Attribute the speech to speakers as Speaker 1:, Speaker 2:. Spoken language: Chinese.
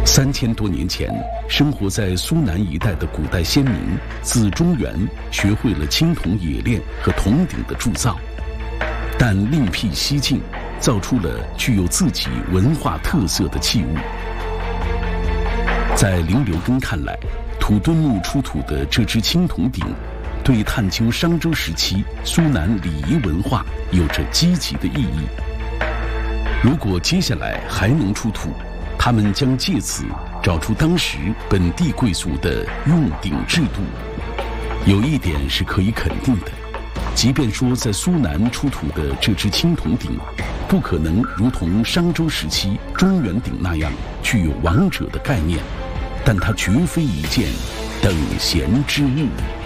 Speaker 1: 3000多年前，生活在苏南一带的古代先民自中原学会了青铜冶炼和铜鼎的铸造，但另辟蹊径，造出了具有自己文化特色的器物。在林留根看来，土墩墓出土的这只青铜鼎，对探究商周时期苏南礼仪文化有着积极的意义。如果接下来还能出土，他们将借此找出当时本地贵族的用鼎制度。有一点是可以肯定的，即便说在苏南出土的这只青铜鼎，不可能如同商周时期中原鼎那样具有王者的概念，但它绝非一件等闲之物。